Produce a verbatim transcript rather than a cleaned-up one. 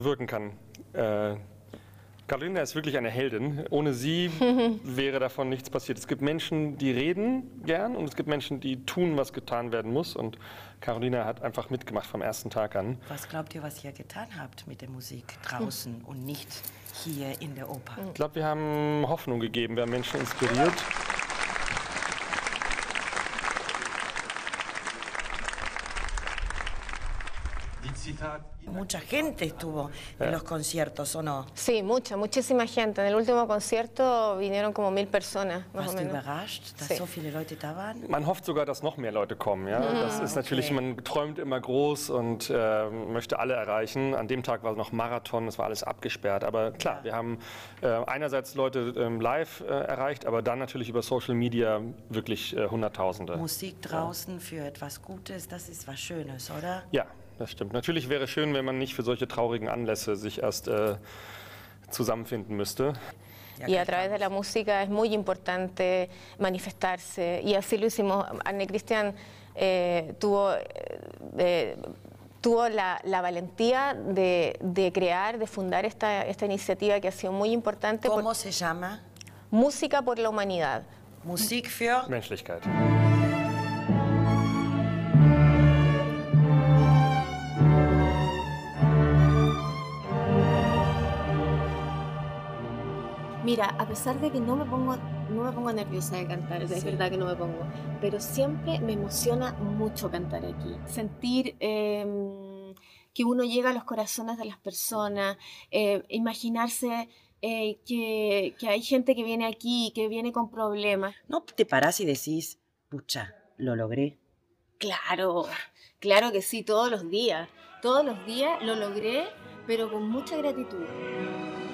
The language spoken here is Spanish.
wirken kann. Äh, Carolina ist wirklich eine Heldin. Ohne sie wäre davon nichts passiert. Es gibt Menschen, die reden gern und es gibt Menschen, die tun, was getan werden muss. Und Carolina hat einfach mitgemacht vom ersten Tag an. Was glaubt ihr, was ihr getan habt mit der Musik draußen hm. und nicht hier in der Oper? Ich glaube, wir haben Hoffnung gegeben, wir haben Menschen inspiriert. Mucha gente estuvo en los conciertos, ¿o no? Sí, mucha, muchísima gente. En el último concierto vinieron como mil personas, más Warst o du menos. überrascht, dass Sí. so viele Leute da waren? Man hofft sogar, dass noch mehr Leute kommen. Ja? Mm, das ist natürlich, okay. Man träumt immer groß und äh, möchte alle erreichen. An dem Tag war noch Marathon, es war alles abgesperrt. Aber klar, ja. wir haben äh, einerseits Leute ähm, live äh, erreicht, aber dann natürlich über Social Media wirklich äh, Hunderttausende. Musik draußen ja. für etwas Gutes, das ist was Schönes, oder? Ja. Das stimmt. Natürlich wäre es schön, wenn man nicht für solche traurigen Anlässe sich erst äh, zusammenfinden müsste. Y a través de la música es muy importante manifestarse y así lo hicimos. Anne Christian eh, tuvo, eh, tuvo la, la valentía de, de crear, de fundar esta, esta iniciativa que ha sido muy importante. ¿Cómo por, se llama? Música por la Humanidad. Musik für Menschlichkeit. Mira, a pesar de que no me pongo, no me pongo nerviosa de cantar, sí. es verdad que no me pongo, pero siempre me emociona mucho cantar aquí. Sentir eh, que uno llega a los corazones de las personas, eh, imaginarse eh, que, que hay gente que viene aquí, que viene con problemas. ¿No te parás y decís, pucha, lo logré? Claro, claro que sí, todos los días. Todos los días lo logré, pero con mucha gratitud.